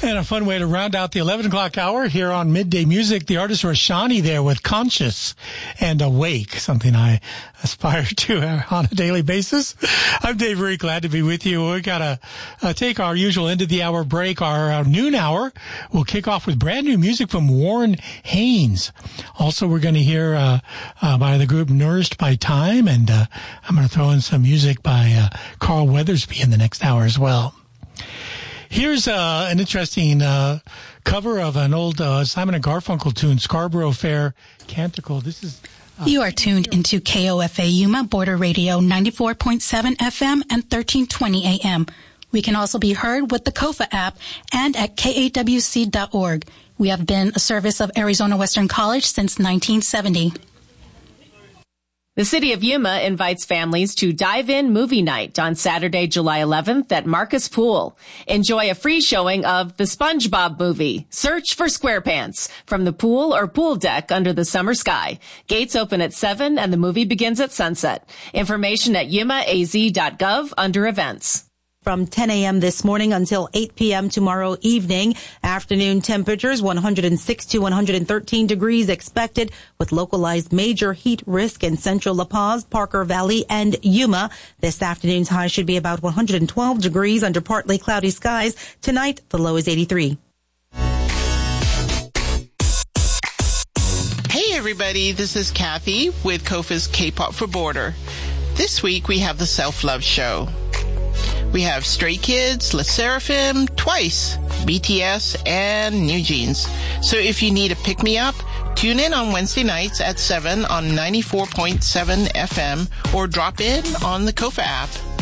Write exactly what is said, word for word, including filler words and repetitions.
And a fun way to round out the eleven o'clock hour here on Midday Music, the artist Rashani there with Conscious and Awake, something I aspire to on a daily basis. I'm Dave Very glad to be with you. We got to uh, take our usual end of the hour break. Our, our noon hour will kick off with brand new music from Warren Haynes. Also, we're going to hear uh, uh, by the group Nourished by Time, and uh, I'm going to throw in some music by uh, Carl Weathersby in the next hour as well. Here's uh, an interesting uh, cover of an old uh, Simon and Garfunkel tune, Scarborough Fair Canticle. This is. Uh, you are tuned into K O F A Yuma Border Radio ninety-four point seven F M and thirteen twenty A M. We can also be heard with the Kofa app and at K A W C dot org. We have been a service of Arizona Western College since nineteen seventy. The City of Yuma invites families to Dive In Movie Night on Saturday, July eleventh at Marcus Pool. Enjoy a free showing of the SpongeBob movie, Search for SquarePants, from the pool or pool deck under the summer sky. Gates open at seven and the movie begins at sunset. Information at yuma a z dot gov under events. From ten a.m. this morning until eight p.m. tomorrow evening. Afternoon temperatures one hundred six to one hundred thirteen degrees expected, with localized major heat risk in central La Paz, Parker Valley, and Yuma. This afternoon's high should be about one hundred twelve degrees under partly cloudy skies. Tonight, the low is eighty-three. Hey everybody, this is Kathy with Kofa's K-Pop for Border. This week we have the Self-Love Show. We have Stray Kids, Le Seraphim, Twice, B T S, and New Jeans. So if you need a pick-me-up, tune in on Wednesday nights at seven on ninety-four point seven F M or drop in on the Kofa app.